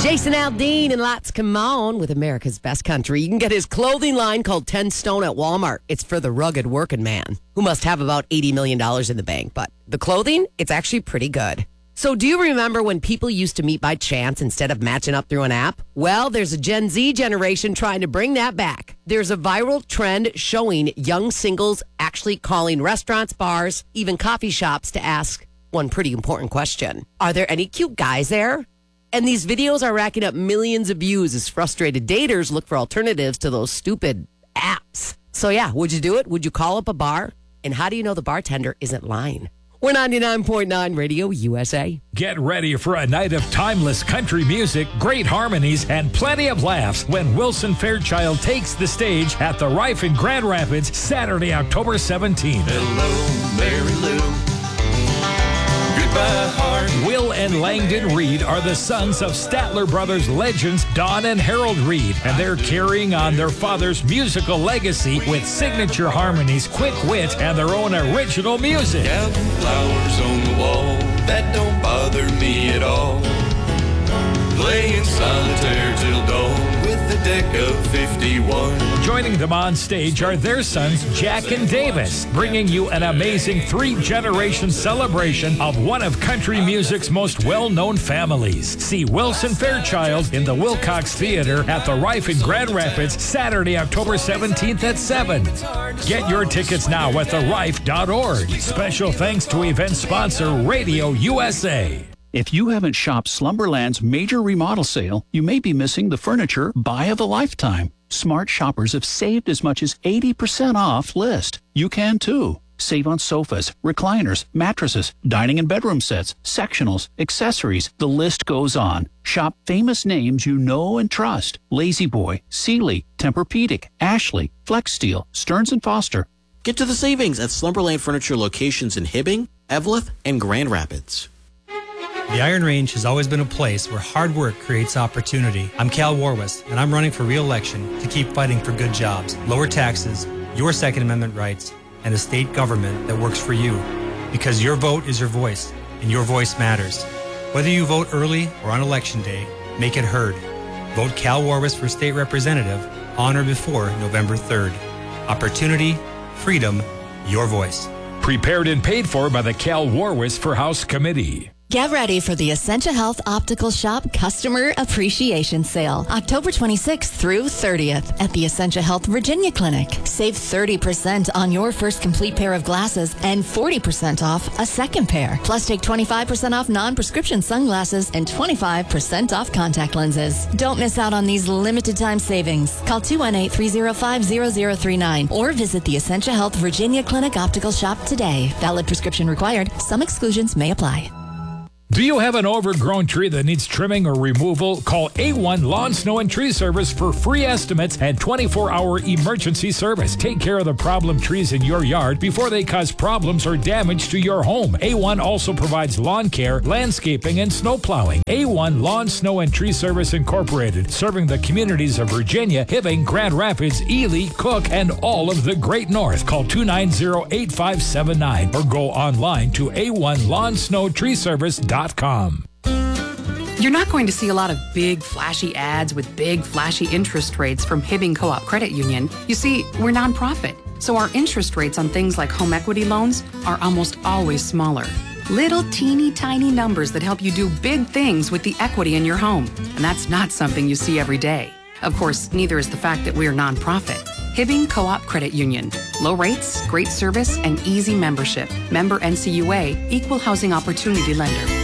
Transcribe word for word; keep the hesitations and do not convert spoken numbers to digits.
Jason Aldean and Lots Come On with America's Best Country. You can get his clothing line called ten stone at Walmart. It's for the rugged working man who must have about eighty million dollars in the bank. But the clothing, it's actually pretty good. So do you remember when people used to meet by chance instead of matching up through an app? Well, there's a Gen Z generation trying to bring that back. There's a viral trend showing young singles actually calling restaurants, bars, even coffee shops to ask one pretty important question. Are there any cute guys there? And these videos are racking up millions of views as frustrated daters look for alternatives to those stupid apps. So yeah, would you do it? Would you call up a bar? And how do you know the bartender isn't lying? We're ninety-nine point nine Radio U S A. Get ready for a night of timeless country music, great harmonies, and plenty of laughs when Wilson Fairchild takes the stage at the Rife in Grand Rapids, Saturday, October seventeenth. Hello, Mary Lou. Goodbye, heart. Will and Langdon Reed are the sons of Statler Brothers legends Don and Harold Reed, and they're carrying on their father's musical legacy with signature harmonies, quick wit, and their own original music. Counting flowers on the wall, that don't bother me at all. Playing solitaire till dawn with the deck of fifty-one. Joining them on stage are their sons, Jack and Davis, bringing you an amazing three-generation celebration of one of country music's most well-known families. See Wilson Fairchild in the Wilcox Theater at the Rife in Grand Rapids, Saturday, October seventeenth at seven. Get your tickets now at the rife dot org. Special thanks to event sponsor Radio U S A. If you haven't shopped Slumberland's major remodel sale, you may be missing the furniture buy of a lifetime. Smart shoppers have saved as much as eighty percent off list. You can too. Save on sofas, recliners, mattresses, dining and bedroom sets, sectionals, accessories. The list goes on. Shop famous names you know and trust. La-Z-Boy, Sealy, Tempur-Pedic, Ashley, Flex Steel, Stearns and Foster. Get to the savings at Slumberland Furniture locations in Hibbing, Eveleth, and Grand Rapids. The Iron Range has always been a place where hard work creates opportunity. I'm Cal Warwist, and I'm running for re-election to keep fighting for good jobs, lower taxes, your Second Amendment rights, and a state government that works for you. Because your vote is your voice, and your voice matters. Whether you vote early or on Election Day, make it heard. Vote Cal Warwist for state representative on or before November third. Opportunity, freedom, your voice. Prepared and paid for by the Cal Warwist for House Committee. Get ready for the Essentia Health Optical Shop Customer Appreciation Sale, October twenty-sixth through thirtieth at the Essentia Health Virginia Clinic. Save thirty percent on your first complete pair of glasses and forty percent off a second pair. Plus, take twenty-five percent off non-prescription sunglasses and twenty-five percent off contact lenses. Don't miss out on these limited time savings. Call two one eight, three zero five, zero zero three nine or visit the Essentia Health Virginia Clinic Optical Shop today. Valid prescription required. Some exclusions may apply. Do you have an overgrown tree that needs trimming or removal? Call A one Lawn, Snow, and Tree Service for free estimates and twenty-four hour emergency service. Take care of the problem trees in your yard before they cause problems or damage to your home. A one also provides lawn care, landscaping, and snow plowing. A one Lawn, Snow, and Tree Service Incorporated, serving the communities of Virginia, Hibbing, Grand Rapids, Ely, Cook, and all of the Great North. Call two nine zero, eight five seven nine or go online to A one Lawn, Snow, Tree Service dot com. You're not going to see a lot of big, flashy ads with big, flashy interest rates from Hibbing Co-op Credit Union. You see, we're nonprofit, so our interest rates on things like home equity loans are almost always smaller. Little teeny tiny numbers that help you do big things with the equity in your home. And that's not something you see every day. Of course, neither is the fact that we're nonprofit. Hibbing Co-op Credit Union. Low rates, great service, and easy membership. Member N C U A, Equal Housing Opportunity Lender.